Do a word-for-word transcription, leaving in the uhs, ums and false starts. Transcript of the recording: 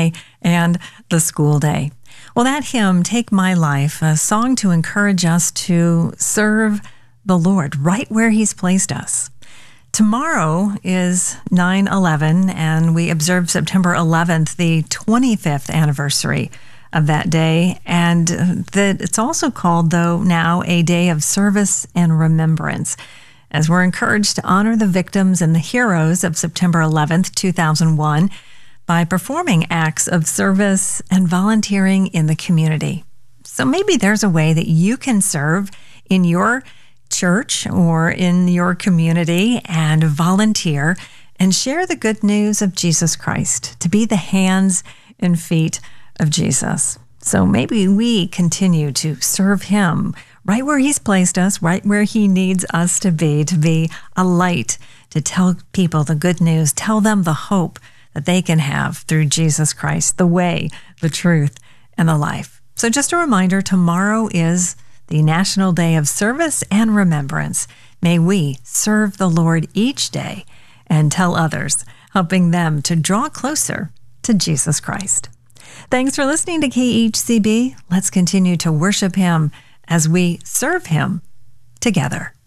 day and the school day. Well, that hymn, Take My Life, a song to encourage us to serve the Lord right where He's placed us. Tomorrow is nine eleven, and we observe September eleventh, the twenty-fifth anniversary of that day. And that it's also called, though, now a day of service and remembrance, as we're encouraged to honor the victims and the heroes of September eleventh, two thousand one, by performing acts of service and volunteering in the community. So maybe there's a way that you can serve in your church or in your community and volunteer and share the good news of Jesus Christ, to be the hands and feet of Jesus. So maybe we continue to serve Him right where He's placed us, right where He needs us to be, to be a light, to tell people the good news, tell them the hope that they can have through Jesus Christ, the way, the truth, and the life. So just a reminder, tomorrow is the National Day of Service and Remembrance. May we serve the Lord each day and tell others, helping them to draw closer to Jesus Christ. Thanks for listening to K H C B. Let's continue to worship Him as we serve Him together.